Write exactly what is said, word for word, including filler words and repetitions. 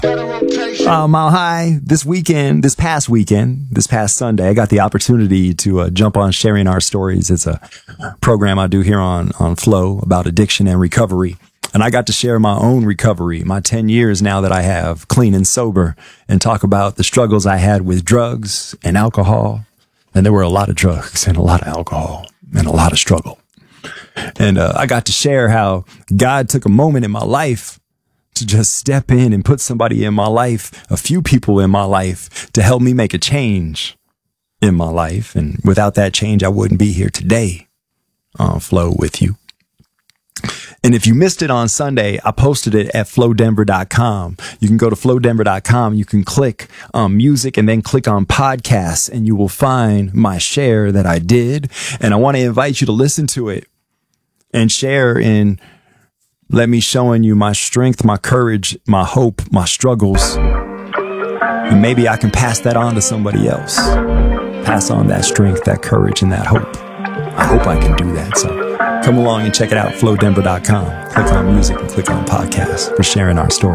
Uh, Mile High, this weekend, this past weekend, this past Sunday, I got the opportunity to uh, jump on Sharing Our Stories. It's a program I do here on, on Flow about addiction and recovery. And I got to share my own recovery, my ten years now that I have clean and sober, and talk about the struggles I had with drugs and alcohol. And there were a lot of drugs and a lot of alcohol and a lot of struggle. And uh, I got to share how God took a moment in my life to just step in and put somebody in my life, a few people in my life, to help me make a change in my life. And without that change, I wouldn't be here today on Flow with you. And if you missed it on Sunday, I posted it at flow denver dot com. You can go to flow denver dot com. You can click on music and then click on podcasts, and you will find my share that I did. And I want to invite you to listen to it and share in let me showing you my strength, my courage, my hope, my struggles. And maybe I can pass that on to somebody else. Pass on that strength, that courage, and that hope. I hope I can do that. So come along and check it out, flow denver dot com. Click on music and click on podcasts for Sharing Our Story.